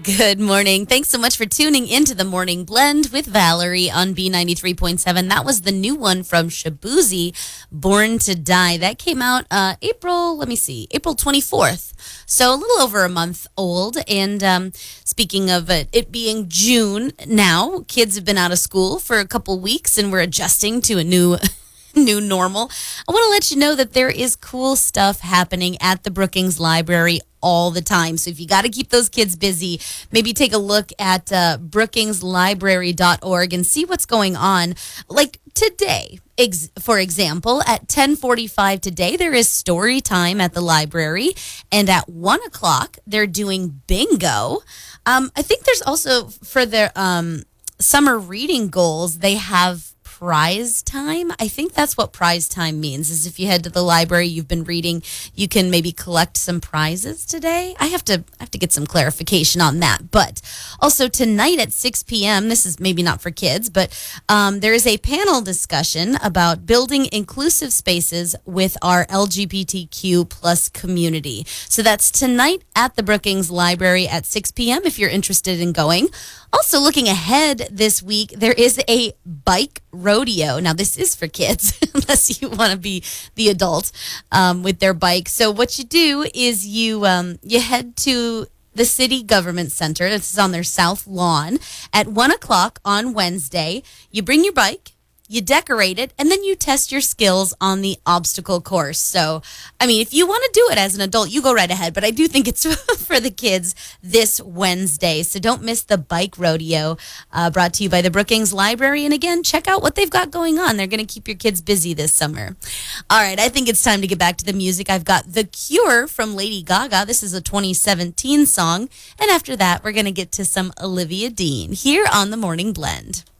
Good morning. Thanks so much for tuning into the Morning Blend with Valerie on B93.7. That was the new one from Shabuzi, Born to Die. That came out April 24th. So a little over a month old. And speaking of it being June now, kids have been out of school for a couple weeks and we're adjusting to a new normal. I want to let you know that there is cool stuff happening at the Brookings Library all the time. So if you got to keep those kids busy, maybe take a look at brookingslibrary.org and see what's going on. Like today, for example, at 10:45 today, there is story time at the library. And at 1 o'clock, they're doing bingo. I think there's also for their summer reading goals, they have prize time. I think that's what prize time means, is if you head to the library, you've been reading, you can maybe collect some prizes today. I have to get some clarification on that. But also tonight at 6 p.m., this is maybe not for kids, but there is a panel discussion about building inclusive spaces with our LGBTQ plus community. So that's tonight at the Brookings Library at 6 p.m. if you're interested in going. Also, looking ahead this week, there is a bike rodeo. Now, this is for kids, unless you want to be the adult with their bike. So what you do is you head to the City Government Center. This is on their south lawn at 1 o'clock on Wednesday. You bring your bike, you decorate it, and then you test your skills on the obstacle course. So, I mean, if you want to do it as an adult, you go right ahead. But I do think it's for the kids this Wednesday. So don't miss the bike rodeo brought to you by the Brookings Library. And again, check out what they've got going on. They're going to keep your kids busy this summer. All right, I think it's time to get back to the music. I've got The Cure from Lady Gaga. This is a 2017 song. And after that, we're going to get to some Olivia Dean here on The Morning Blend.